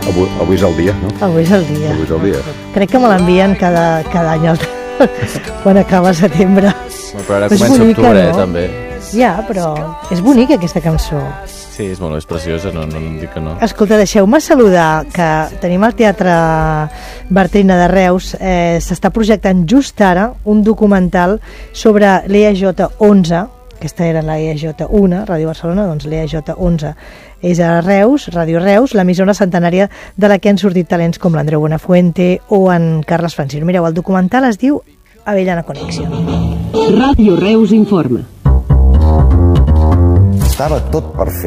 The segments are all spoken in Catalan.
Avui és el dia, no? Avui és el dia. Avui és el dia. Crec que me l'envien cada any quan acaba setembre. Però ara comença octubre, també. Ja, però és bonica aquesta cançó. Sí, és preciosa, no dic que no. Escolta, deixeu-me saludar que tenim al Teatre Bartrina de Reus, s'està projectant just ara un documental sobre l'EAJ11, aquesta era la EAJ1, Ràdio Barcelona, doncs l'EAJ11 és a Reus, Ràdio Reus, l'emissora centenària de la que han sortit talents com l'Andreu Buenafuente o en Carles Francino. Mireu, el documental es diu Avellana Connection. Ràdio Reus informa. Estava tot per fer.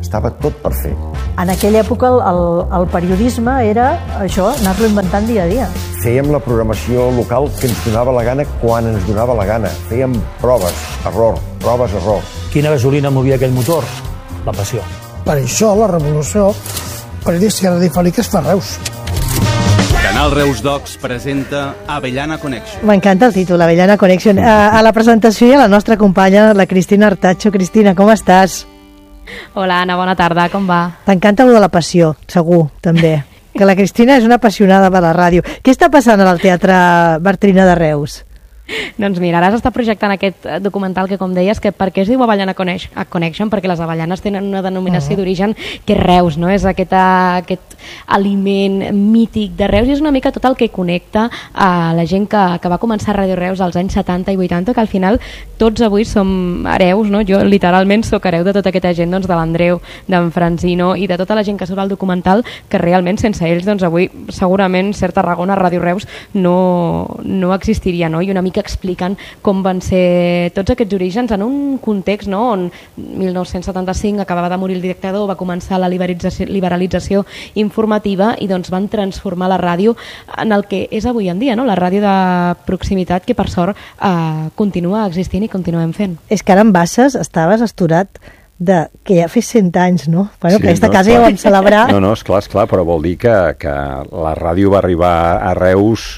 En aquella època el periodisme era això, anar-lo inventant dia a dia. Fèiem la programació local que ens donava la gana quan ens donava la gana. Fèiem proves, error. Quina gasolina movia aquell motor? La passió. Per això la revolució periodística radiofònica es fa a Reus. Canal Reus Docs presenta Avellana Connection. M'encanta el títol, Avellana Connection. A la presentació hi ha la nostra companya, la Cristina Artacho. Cristina, com estàs? Hola, Anna, bona tarda, com va? T'encanta allò de la passió, segur, també. Que la Cristina és una apassionada de la ràdio. Què està passant al Teatre Bartrina de Reus? Doncs mira, ara s'està projectant aquest documental que, com deies, que per què es diu Avellana Connection? Perquè les avellanes tenen una denominació d'origen que és Reus, no? És aquest aliment mític de Reus i és una mica tot el que connecta a la gent que va començar a Ràdio Reus als anys 70 i 80, que al final tots avui som hereus, no? Jo literalment sóc hereu de tota aquesta gent, doncs, de l'Andreu, d'en Francino i de tota la gent que surt al documental, que realment sense ells, doncs avui segurament Ser Tarragona, Ràdio Reus no existiria, no? I una mica expliquen com van ser tots aquests orígens en un context, no?, on 1975 acabava de morir el dictador, va començar la liberalització informativa i doncs van transformar la ràdio en el que és avui en dia, no?, la ràdio de proximitat que per sort continua existint i continuem fent. És que ara en Bases estaves asturat que ja fes 100 anys, no? Bueno, sí, que aquesta casa ja ho vam celebrar. No, esclar, però vol dir que la ràdio va arribar a Reus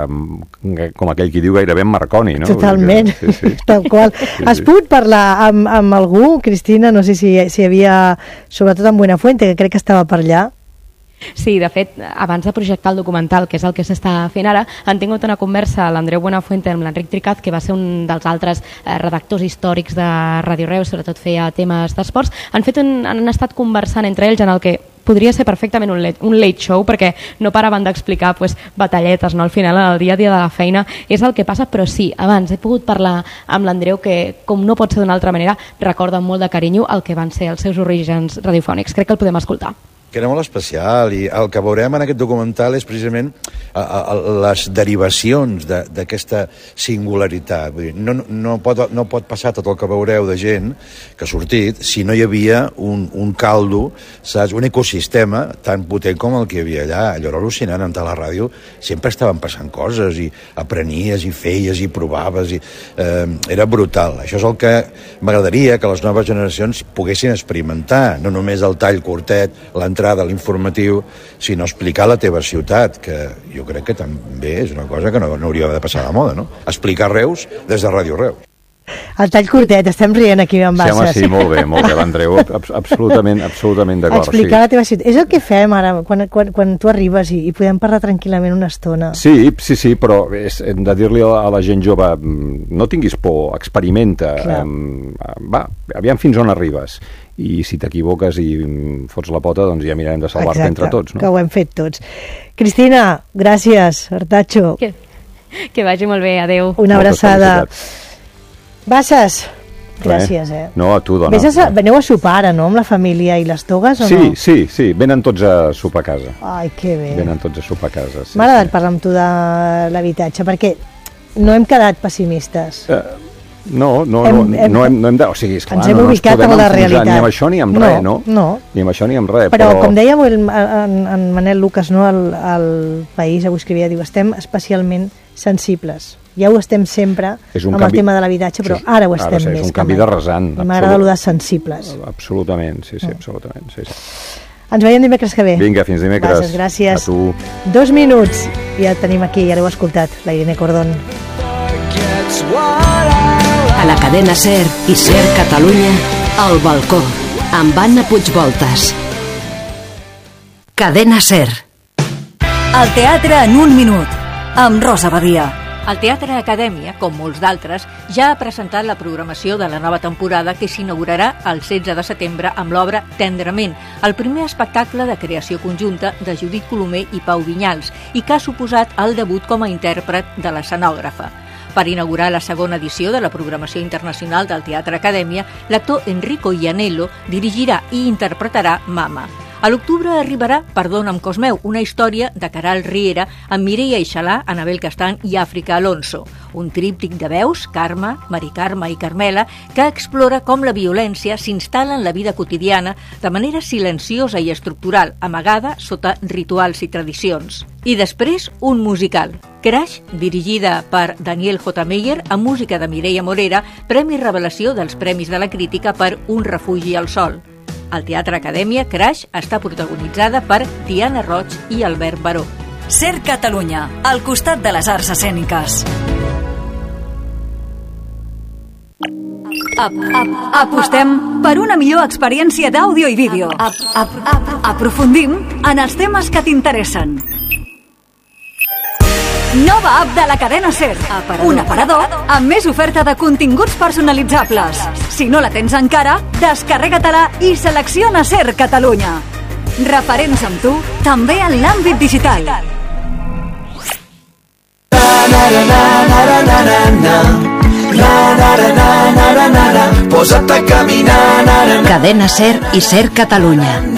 com aquell qui diu gairebé en Marconi, no? Totalment, sí. Tal qual. Has pogut parlar amb algú, Cristina? No sé si hi havia, sobretot amb Buenafuente, que crec que estava per allà. Sí, de fet, abans de projectar el documental, que és el que s'està fent ara, han tingut una conversa l'Andreu Buenafuente amb l'Enric Tricaz, que va ser un dels altres redactors històrics de Ràdio Reus, sobretot feia temes d'esports. Han estat conversant entre ells en el que podria ser perfectament un late show, perquè no paraven d'explicar batalletes, no? Al final, en el dia a dia de la feina, és el que passa, però sí, abans he pogut parlar amb l'Andreu, que, com no pot ser d'una altra manera, recorda amb molt de carinyo el que van ser els seus orígens radiofònics. Crec que el podem escoltar. Que era molt especial, i el que veurem en aquest documental és precisament les derivacions d'aquesta singularitat. Vull dir, no pot passar tot el que veureu de gent que ha sortit si no hi havia un caldo, saps? Un ecosistema tan potent com el que hi havia allà. Allò era al·lucinant, en la ràdio sempre estaven passant coses i aprenies i feies i provaves i era brutal. Això és el que m'agradaria que les noves generacions poguessin experimentar, no només el tall curtet, l'entrada de l'informatiu, sinó explicar la teva ciutat, que jo crec que també és una cosa que no hauria de passar de moda, no? Explicar Reus des de Ràdio Reus. El tall curtet, estem rient aquí amb Bases. Sí, molt bé, l'Andreu, absolutament d'acord. Explicar la teva ciutat. És el que fem ara, quan tu arribes i podem parlar tranquil·lament una estona. Sí, però hem de dir-li a la gent jove, no tinguis por, experimenta, va, aviam fins on arribes. I si t'equivoques i fots la pota, doncs ja mirarem de salvar-te entre tots, no? Que ho hem fet tots. Cristina, gràcies, Artacho. Que vagi molt bé, adeu. Una abraçada. Bases, gràcies, No, a tu, dona. Veneu a sopar ara, no?, amb la família i les togues, o no? Sí, venen tots a sopar a casa. Ai, que bé. Venen tots a sopar a casa, sí. M'ha agradat parlar amb tu de l'habitatge, perquè no hem quedat pessimistes. No hem de... O sigui, esclar, ens hem ubicat en la realitat. Ni amb això ni amb res, no? Ni amb això ni amb res. Però com deia en Manel Lucas, no, al País, avui escrivia, diu, estem especialment sensibles. Ja ho estem sempre amb el tema de l'habitatge, però ara ho estem més. És un canvi de rasant. M'agrada allò de sensibles. Absolutament, sí, absolutament. Ens veiem dimecres que ve. Vinga, fins dimecres. Gràcies. A tu. 2 minuts. Ja tenim aquí, ja l'heu escoltat, la Irene Cordón. A la cadena SER i SER Catalunya, El Balcó, amb Anna Puigvoltas. Cadena SER. El teatre en un minut, amb Rosa Badia. El Teatre Acadèmia, com molts d'altres, ja ha presentat la programació de la nova temporada que s'inaugurarà el 16 de setembre amb l'obra Tendrament, el primer espectacle de creació conjunta de Judit Colomer i Pau Vinyals i que ha suposat el debut com a intèrpret de l'escenògrafa. Per inaugurar la segona edició de la programació internacional del Teatre Acadèmia, l'actor Enrico Iannello dirigirà i interpretarà Mama. A l'octubre arribarà Perdona'm Cosmeu, una història de Caral Riera amb Mireia Ixalà, Anabel Castan i Àfrica Alonso. Un tríptic de veus, Carme, Mari Carme i Carmela, que explora com la violència s'instal·la en la vida quotidiana de manera silenciosa i estructural, amagada sota rituals i tradicions. I després, un musical. Crash, dirigida per Daniel J. Meyer, amb música de Mireia Morera, Premi Revelació dels Premis de la Crítica per Un refugi al sol. Al Teatre Acadèmia, Crash està protagonitzada per Diana Roig i Albert Baró. SER Catalunya, al costat de les arts escèniques. Apostem per una millor experiència d'àudio i vídeo. Aprofundim en els temes que t'interessen. Nova app de la cadena SER. Un aparador amb més oferta de continguts personalitzables. Si no la tens encara, descarrega-te-la i selecciona SER Catalunya. Referents amb tu, també en l'àmbit digital. Cadena SER i SER Catalunya.